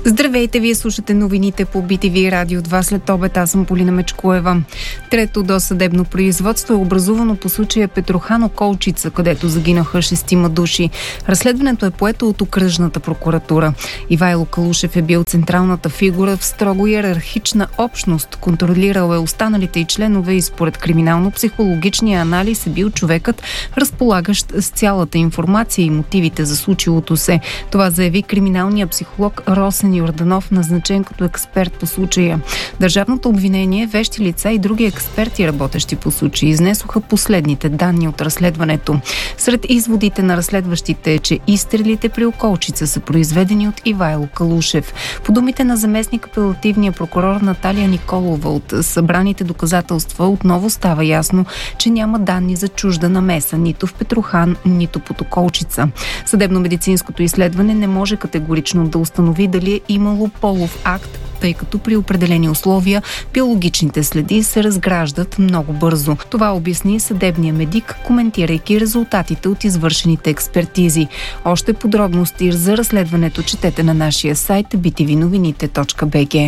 Здравейте, вие слушате новините по BTV Радио 2 след обед. Аз съм Полина Мечкоева. Трето досъдебно производство е образувано по случая Петрохан Околчица, където загинаха 6 души. Разследването е поето от окръжната прокуратура. Ивайло Калушев е бил централната фигура в строго иерархична общност. Контролирал е останалите и членове и според криминално-психологичния анализ е бил човекът, разполагащ с цялата информация и мотивите за случилото се. Това заяви криминалният психолог Росен Йорданов, назначен като експерт по случая. Държавното обвинение, вещи лица и други експерти, работещи по случая, изнесоха последните данни от разследването. Сред изводите на разследващите е, че изстрелите при Околчица са произведени от Ивайло Калушев. По думите на заместник апелативния прокурор Наталия Николова, от събраните доказателства отново става ясно, че няма данни за чужда намеса нито в Петрохан, нито под Околчица. Съдебно-медицинското изследване не може категорично да установи дали е имало полов акт, тъй като при определени условия биологичните следи се разграждат много бързо. Това обясни съдебния медик, коментирайки резултатите от извършените експертизи. Още подробности за разследването четете на нашия сайт btvnovinite.bg.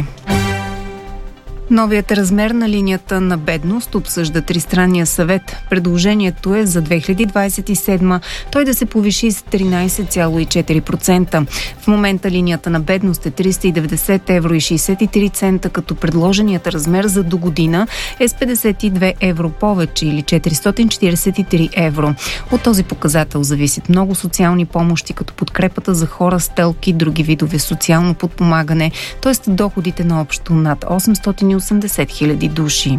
Новият размер на линията на бедност обсъжда Тристранния съвет. Предложението е за 2027 той да се повиши с 13,4%. В момента линията на бедност е 390 евро и 63 цента, като предложеният размер за до година е с 52 евро повече или 443 евро. От този показател зависят много социални помощи, като подкрепата за хора с ТЕЛК и други видове социално подпомагане, т.е. доходите на общо над 880 000 души.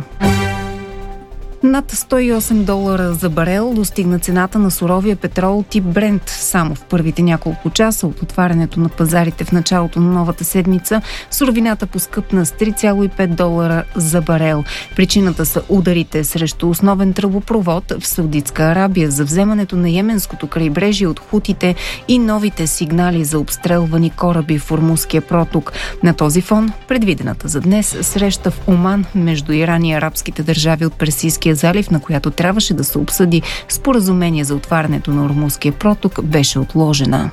Над $108 за барел достигна цената на суровия петрол тип Брент. Само в първите няколко часа от отварянето на пазарите в началото на новата седмица, суровината поскъпна с $3,5 за барел. Причината са ударите срещу основен тръбопровод в Саудитска Арабия, за вземането на йеменското крайбрежие от хутите и новите сигнали за обстрелвани кораби в Ормузския проток. На този фон предвидената за днес среща в Оман между Иран и арабските държави от Персийския залив, на която трябваше да се обсъди споразумение за отварянето на Ормузския проток, беше отложена.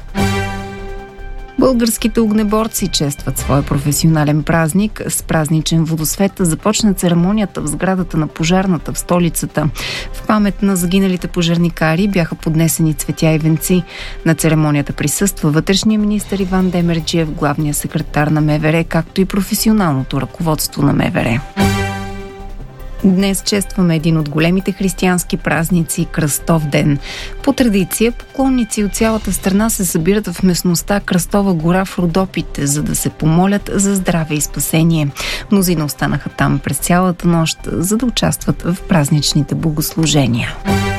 Българските огнеборци честват своя професионален празник. С празничен водосвет започна церемонията в сградата на пожарната в столицата. В памет на загиналите пожарникари бяха поднесени цветя и венци. На церемонията присъства вътрешния министър Иван Демерджиев, главния секретар на МВР, както и професионалното ръководство на МВР. Днес честваме един от големите християнски празници – Кръстов ден. По традиция, поклонници от цялата страна се събират в местността Кръстова гора в Родопите, за да се помолят за здраве и спасение. Мнозина останаха там през цялата нощ, за да участват в празничните богослужения.